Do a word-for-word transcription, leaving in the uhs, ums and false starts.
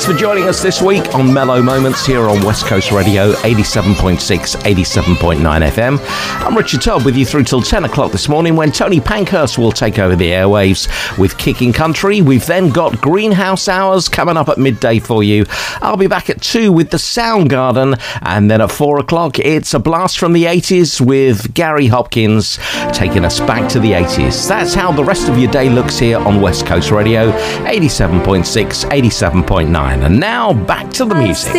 Thanks for joining us this week on Mellow Moments here on West Coast Radio, eighty-seven point six, eighty-seven point nine F M. I'm Richard Todd with you through till ten o'clock this morning, when Tony Pankhurst will take over the airwaves with Kicking Country. We've then got Greenhouse Hours coming up at midday for you. I'll be back at two with the Soundgarden, and then at four o'clock it's a blast from the eighties with Gary Hopkins taking us back to the eighties. That's how the rest of your day looks here on West Coast Radio, eighty-seven point six, eighty-seven point nine. And now back to the music.